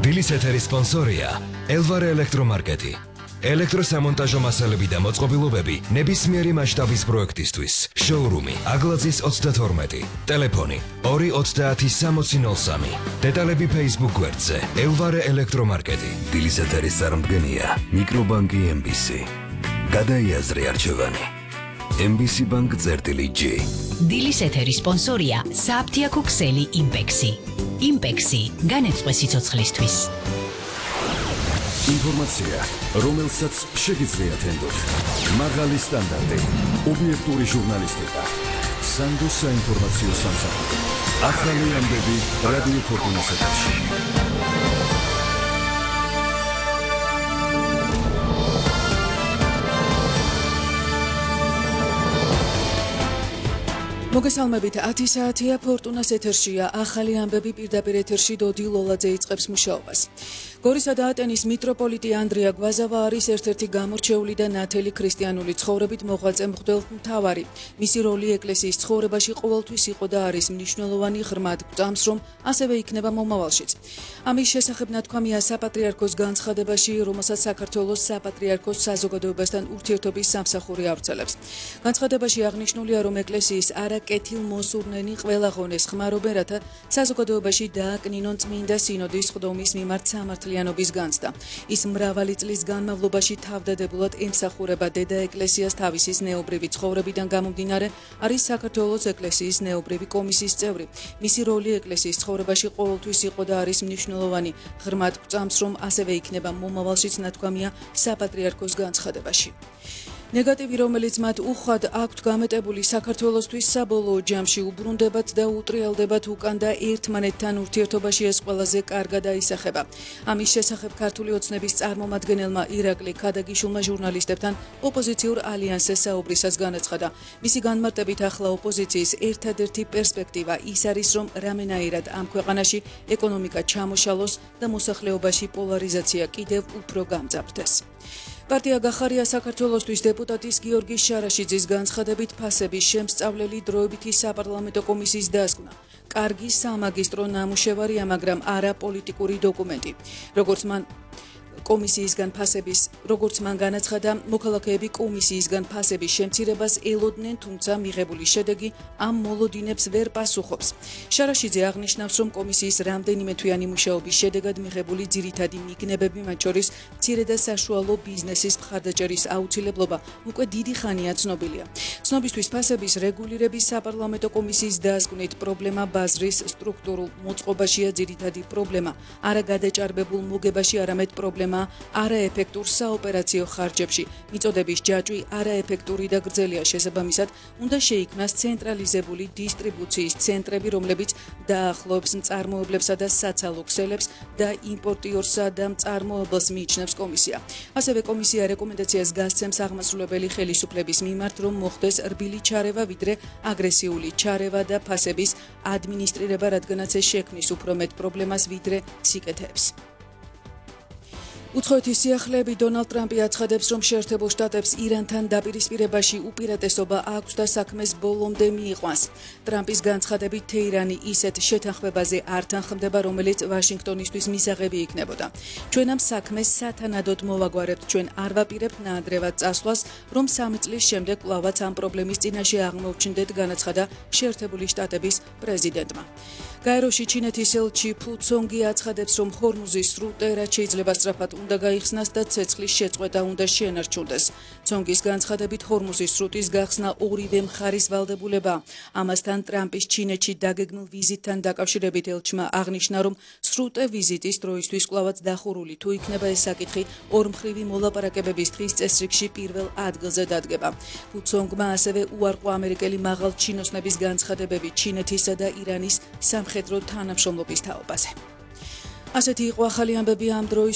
დილის ეთერის სპონსორია ელვარე ელექტრომარკეტი. ელექტროსამონტაჟო მასალები და მოწყობილობები ნებისმიერი მასშტაბის პროექტისთვის. შოურუმი აგლაძის 32. ტელეფონი 2306003. დეტალები Facebook გვერდზე ელვარე ელექტრომარკეტი. დილის ეთერის წარმომადგენია მიკრობანკი MBC. გადაიაზრე არჩევანი. MBC Bank წერტილი-G. დილის ეთერის სპონსორია საფთიაქო ქსელი იმპექსი. იმპექსი განეწყვე სიცოცხლისთვის. ინფორმაცია, რომელსაც შეგიძლიათ ენდოთ. მაღალი სტანდარტი, ობიექტური ჟურნალისტიკა. სანდოს საინფორმაციო სამსახური. ახალი ამბები რადიო ფორტუნას ეთერში. მოგესალმებით, 10 საათია ფორტუნას ეთერშია. ახალი ამბები პირდაპირ ეთერში დოდი ლოლაძე იწყებს მუშაობას. გორისა და ატენის მიტროპოლიტი ანდრია გვაზავა არის ერთ-ერთი გამორჩეული და ნათელი ქრისტიანული ცხოვრებით მოღვაწე მღვდელმთავარი. მისი როლი ეკლესიის ცხოვრებაში ყოველთვის იყო და არის მნიშვნელოვანი, ღრმად გვწამს, რომ ასევე იქნება მომავალშიც. ამის შესახებ ნათქვამია საპატრიარქოს განცხადებაში, რომელსაც საქართველოს საპატრიარქოს საზოგადოებასთან ურთიერთობის სამსახური ავრცელებს. განცხადებაში აღნიშნულია, რომ ეკლესიის არაკეთილმოსურნენი ყველა ღონეს ხმარობენ, რათა საზოგადოებაში დააკნინონ წმინდა სინოდის სხდომის მიმართ სამართლიანობის განცდა. ის მრავალი წლის განმავლობაში თავდადებულად ემსახურება დედა ეკლესიას თავისი ზნეობრივი ცხოვრებიდან გამომდინარე, არის საქართველოს ეკლესიის ზნეობრივი კომისიის წევრი. მისი როლი ეკლესიის ცხოვრებაში ყოველთვის იყო და არის მნიშვნელოვანი, ღრმად გვწამს, რომ ასევე იქნება მომავალშიც, ნათქვამია საპატრიარქოს განცხადებაში. ნეგატივი, რომელიც მათ უხვად აქვთ გამეტებული საქართველოსთვის, საბოლოო ჯამში უბრუნდებათ და უტრიალდებათ უკან და ერთმანეთთან ურთიერთობაში ეს ყველაზე კარგად აისახება. ამის შესახებ ქართული ოცნების წარმომადგენელმა ირაკლი ქადაგიშვილმა ჟურნალისტებთან ოპოზიციურ ალიანსეს საუბრისას განაცხადა. მისი განმარტებით, ახლა ოპოზიციის ერთადერთი პერსპექტივა ის არის, რომ რამენაირად ამ ქვეყანაში ეკონომიკა ჩამოშალოს და მოსახლეობაში პოლარიზაცია კიდევ უფრო გამძაფრდეს. პარტია გახარია საქართველოსთვის დეპუტატის გიორგი შარაშიძის განცხადებით ფასების შემსწავლელი დროებითი საპარლამენტო კომისიის დასკვნა. კარგი სამაგისტრო ნამუშევარია, მაგრამ არა პოლიტიკური დოკუმენტი. როგორც მან განაცხადა, მოქალაქეები კომისიისგან ფასების შემცირებას ელოდნენ, თუმცა მიღებული შედეგი ამ მოლოდინებს ვერ პასუხობს. შარაშიძე აღნიშნავს, რომ კომისიის რამდენიმე თვიანი მუშაობის შედეგად მიღებული ძირითადი მიგნებები, მათ შორის მცირე და საშუალო ბიზნესის მხარდაჭერის აუცილებლობა, უკვე დიდი ხანია ცნობილია. ცნობისთვის ფასების რეგულირების საპარლამენტო კომისიის დასკვნით პრობლემა ბაზრის სტრუქტურულ მოწყობაშია ძირითადი პრობლემა, არა გადაჭარბებულ მოგებაში, არამედ პრობლემა არაეფექტურ საოპერაციო ხარჯებში. მიწოდების ჯაჭვი არაეფექტური და გრძელია, შესაბამისად, უნდა შეიქმნას ცენტრალიზებული დისტრიბუციის ცენტრები, რომლებიც დაახლოებს მწარმოებლებსა და საცალო ქსელებს და იმპორტიორსა და მწარმოებელს მიიჩნევს კომისია. ასევე კომისია რეკომენდაციას გასცემს აღმასრულებელი ხელისუფლების მიმართ, რომ მოხდეს რბილი ჩარევა, ვიდრე აგრესიული ჩარევა და ფასების ადმინისტრირება, რადგანაც ეს შექმნის უფრო მეტ პრობლემას, ვიდრე სიკეთეებს. უცხოეთის სიახლეები დონალდ ტრამპი აცხადებს, რომ შეერთებულ შტატებს ირანთან დაპირისპირებაში უპირატესობა აქვს და საქმეს ბოლომდე მიიყვანს. ტრამპის განცხადებით, თეირანი ისეთ შეთანხმებაზე არ თანხმდება, რომელიც ვაშინგტონისთვის მისაღები იქნებოდა. ჩვენ ამ საქმეს სათანადოდ მოვაგვარებთ, ჩვენ არ ვაპირებთ ნაადრევად წასვლას, რომ 3 წლის შემდეგ კვლავაც ამ პრობლემის წინაშე აღმოჩნდეთ, განაცხადა შეერთებული შტატების პრეზიდენტმა. გაეროში ჩინეთის ელჩი ფუ ცონგი აცხადებს, რომ ჰორმუზის სრუტე რაც შეიძლება სწრაფად უნდა გაიხსნას და ცეცხლის შეწყვეტა უნდა შეენარჩუნდეს. ცონგის განცხადებით, ჰორმუზის სრუტის გახსნა ორივე მხარის ვალდებულება. ამასთან ტრამპის ჩინეთში დაგეგმილ ვიზიტთან დაკავშირებით ელჩმა აღნიშნა, რომ სრუტე ვიზიტის დროისთვის კვლავაც დახურული, თუ იქნება ეს საკითხი ორმხრივი მოლაპარაკებების თხის წესრიგში პირველ ადგილზე დადგება. ფუ ცონგმა ასევე უარყო ამერიკელი მაღალჩინოსნების განცხადებები ჩინეთისა და ირანის სამხედრო თანამშრომლობის თაობაზე. ასეთი იყო ახალი ამბები ამ დროის